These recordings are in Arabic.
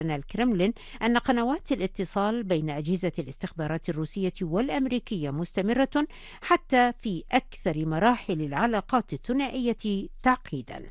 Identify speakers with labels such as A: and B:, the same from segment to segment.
A: الكرملين أن قنوات الاتصال بين أجهزة الاستخبارات الروسية والأمريكية مستمرة حتى في أكثر مراحل العلاقات الثنائية تعقيدا.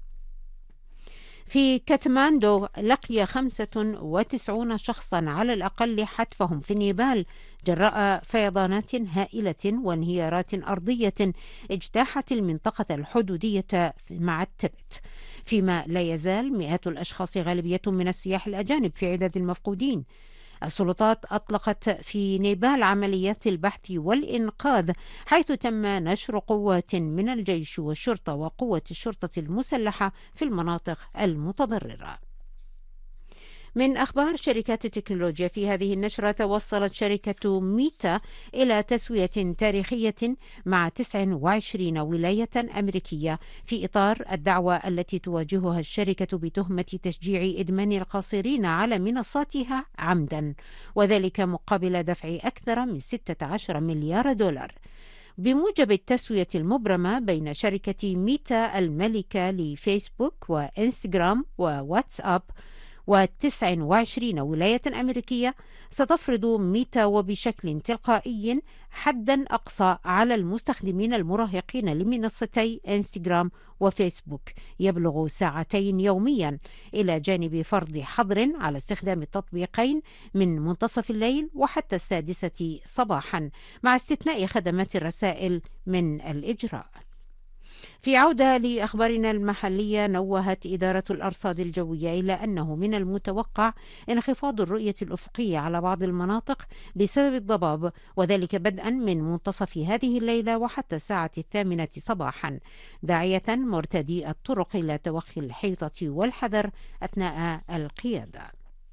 A: في كاتماندو لقي 95 شخصا على الأقل حتفهم في نيبال جراء فيضانات هائلة وانهيارات أرضية اجتاحت المنطقة الحدودية مع التبت، فيما لا يزال مئات الأشخاص غالبية من السياح الأجانب في عداد المفقودين. السلطات أطلقت في نيبال عمليات البحث والإنقاذ، حيث تم نشر قوات من الجيش والشرطة وقوة الشرطة المسلحة في المناطق المتضررة. من أخبار شركات التكنولوجيا في هذه النشرة، توصلت شركة ميتا إلى تسوية تاريخية مع 29 ولاية أمريكية في إطار الدعوة التي تواجهها الشركة بتهمة تشجيع إدمان القاصرين على منصاتها عمدا، وذلك مقابل دفع أكثر من 16 مليار دولار. بموجب التسوية المبرمة بين شركة ميتا الملكة لفيسبوك وإنستغرام وواتساب و29 ولاية أمريكية، ستفرض ميتا وبشكل تلقائي حدا أقصى على المستخدمين المراهقين لمنصتي إنستغرام وفيسبوك يبلغ ساعتين يوميا، إلى جانب فرض حظر على استخدام التطبيقين من منتصف الليل وحتى 6 صباحا، مع استثناء خدمات الرسائل من الإجراء. في عودة لأخبارنا المحلية، نوهت إدارة الأرصاد الجوية إلى أنه من المتوقع انخفاض الرؤية الأفقية على بعض المناطق بسبب الضباب، وذلك بدءا من منتصف هذه الليلة وحتى 8 صباحا، داعية مرتدي الطرق إلى توخي الحيطة والحذر أثناء القيادة.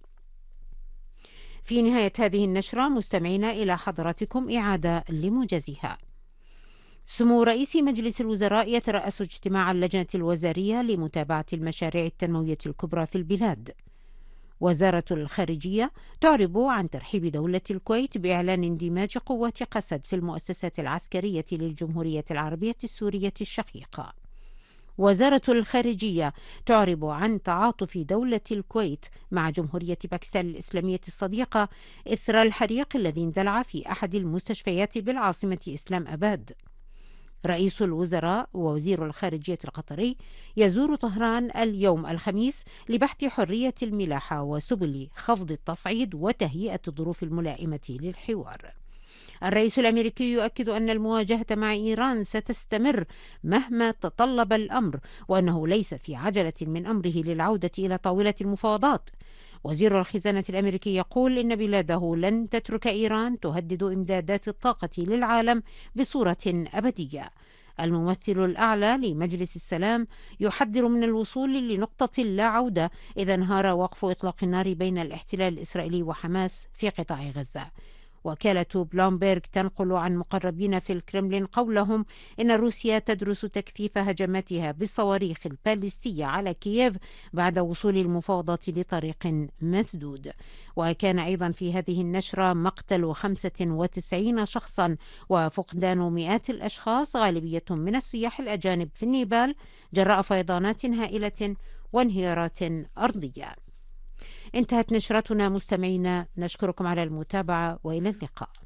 A: في نهاية هذه النشرة مستمعين إلى حضراتكم إعادة لموجزها. سمو رئيس مجلس الوزراء يترأس اجتماع اللجنة الوزارية لمتابعة المشاريع التنموية الكبرى في البلاد. وزارة الخارجية تعرب عن ترحيب دولة الكويت بإعلان اندماج قوات قسد في المؤسسات العسكرية للجمهورية العربية السورية الشقيقة. وزارة الخارجية تعرب عن تعاطف دولة الكويت مع جمهورية باكستان الإسلامية الصديقة إثر الحريق الذي اندلع في أحد المستشفيات بالعاصمة إسلام أباد. رئيس الوزراء ووزير الخارجية القطري يزور طهران اليوم الخميس لبحث حرية الملاحة وسبل خفض التصعيد وتهيئة الظروف الملائمة للحوار. الرئيس الأمريكي يؤكد أن المواجهة مع إيران ستستمر مهما تطلب الأمر، وأنه ليس في عجلة من أمره للعودة إلى طاولة المفاوضات. وزير الخزانة الأمريكي يقول إن بلاده لن تترك إيران تهدد إمدادات الطاقة للعالم بصورة أبدية. الممثل الأعلى لمجلس السلام يحذر من الوصول لنقطة لا عودة إذا انهار وقف إطلاق النار بين الاحتلال الإسرائيلي وحماس في قطاع غزة. وكالة بلومبيرغ تنقل عن مقربين في الكرملين قولهم إن روسيا تدرس تكثيف هجماتها بالصواريخ الباليستية على كييف بعد وصول المفاوضات لطريق مسدود. وكان أيضا في هذه النشرة مقتل 95 شخصا وفقدان مئات الأشخاص غالبية من السياح الأجانب في النيبال جراء فيضانات هائلة وانهيارات أرضية. انتهت نشرتنا مستمعينا، نشكركم على المتابعة وإلى اللقاء.